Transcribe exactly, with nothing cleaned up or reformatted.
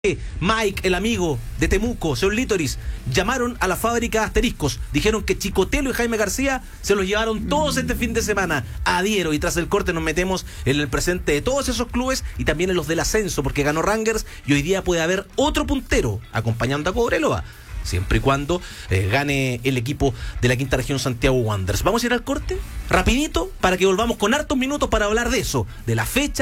Mike, el amigo de Temuco, señor Litoris, llamaron a la fábrica Asteriscos, dijeron que Chicotelo y Jaime García se los llevaron todos este fin de semana. Adhiero, y tras el corte nos metemos en el presente de todos esos clubes y también en los del ascenso, porque ganó Rangers y hoy día puede haber otro puntero acompañando a Cobreloa, siempre y cuando eh, gane el equipo de la quinta región Santiago Wanderers. Vamos a ir al corte rapidito para que volvamos con hartos minutos para hablar de eso, de la fecha